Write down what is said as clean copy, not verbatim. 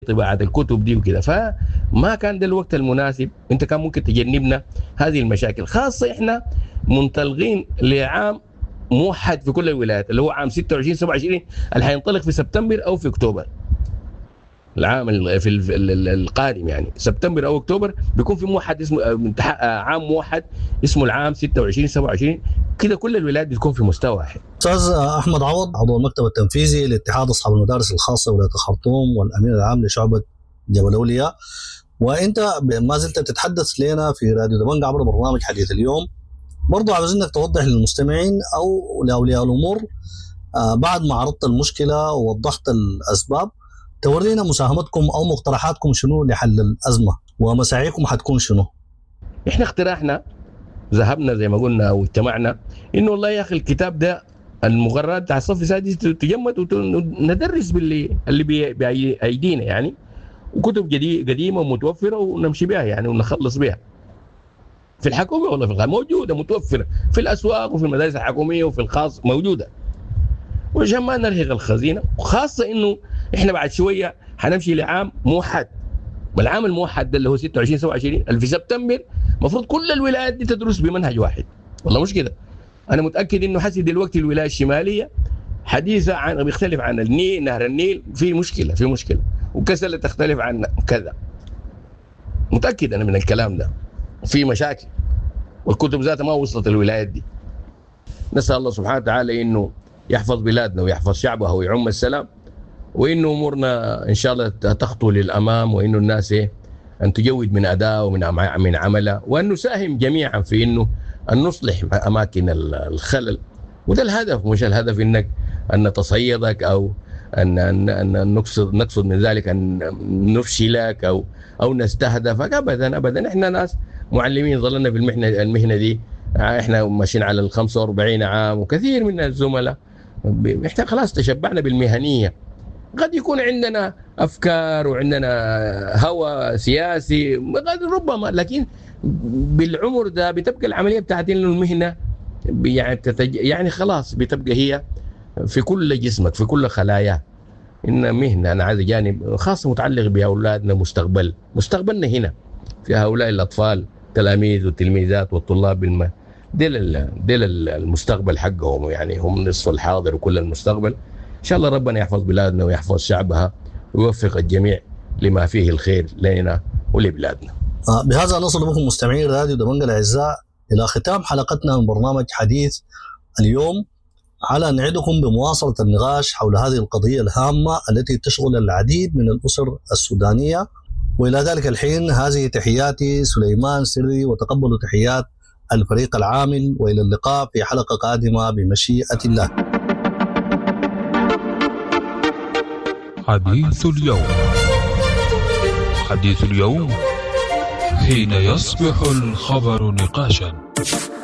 طباعة الكتب دي وكده، فما كان ده الوقت المناسب. انت كان ممكن تجنبنا هذه المشاكل، خاصة احنا منطلقين لعام موحد في كل الولايات اللي هو عام 26 27 اللي هينطلق في سبتمبر او في اكتوبر العام القادم، يعني سبتمبر او اكتوبر بيكون في موحد اسمه عام موحد اسمه العام 26 27 كده، كل الولايات بتكون في مستوى واحد. استاذ احمد عوض، عضو المكتب التنفيذي لاتحاد اصحاب المدارس الخاصه ولايه الخرطوم والامين العام لشعبه جبل اولياء، وانت ما زلت تتحدث لنا في راديو دمنق عبر برنامج حديث اليوم. برضو عاوزينك توضح للمستمعين او لاولياء الامور بعد ما عرضت المشكله ووضحت الاسباب، تورينا مساهمتكم او مقترحاتكم شنو لحل الازمه ومساعيكم حتكون شنو. احنا اقتراحنا ذهبنا زي ما قلنا واجتمعنا انه والله يا اخي الكتاب ده المقررات بتاع الصف السادس تجمد وندرس اللي بايدينا يعني، وكتب قديمه ومتوفره ونمشي بها يعني ونخلص بها في الحكومه ولا في الخاص، موجوده متوفره في الاسواق وفي المدارس الحكوميه وفي الخاص موجوده، وعشان ما نرهق الخزينه، وخاصه انه احنا بعد شويه حنمشي لعام موحد، والعام الموحد ده اللي هو 26 27 اللي في سبتمبر المفروض كل الولايات دي تدرس بمنهج واحد. والله مش كده، انا متاكد انه حسي دلوقتي الولايه الشماليه حديثه عن بيختلف عن النيل، نهر النيل في مشكله وكسل تختلف عن كذا، متاكد انا من الكلام ده، في مشاكل والكتب ذاتها ما وصلت الولايات دي. نسال الله سبحانه وتعالى انه يحفظ بلادنا ويحفظ شعبها ويعم السلام، وانه امورنا ان شاء الله تخطو للامام، وانه الناس ان تجود من اداء ومن عملها، وان نساهم جميعا في انه ان نصلح اماكن الخلل. وده الهدف، مش الهدف انك ان نتصيدك او ان نقصد من ذلك ان نفشلك او نستهدفك، ابدا. احنا ناس معلمين ظلنا في المهنه دي، احنا ماشيين على 45 عام، وكثير من الزملاء احنا خلاص تشبعنا بالمهنيه. قد يكون عندنا افكار وعندنا هوى سياسي قد ربما، لكن بالعمر ده بتبقى العمليه بتاعت انه المهنه يعني خلاص بتبقى هي في كل جسمك في كل خلايا. ان مهنه انا عايز جانب خاص متعلق باولادنا، مستقبلنا هنا في هؤلاء الاطفال، تلاميذ والتلميذات والطلاب ديل المستقبل حقهم، يعني هم نصف الحاضر وكل المستقبل. ان شاء الله ربنا يحفظ بلادنا ويحفظ شعبها ويوفق الجميع لما فيه الخير لنا ولبلادنا. بهذا نصل بكم مستمعين راديو دمنق الاعزاء الى ختام حلقتنا من برنامج حديث اليوم، على ان نعدكم بمواصله النقاش حول هذه القضيه الهامه التي تشغل العديد من الاسر السودانيه. والى ذلك الحين هذه تحياتي سليمان سري، وتقبلوا تحيات الفريق العامل، والى اللقاء في حلقه قادمه بمشيئه الله. حديث اليوم. حديث اليوم حين يصبح الخبر نقاشا.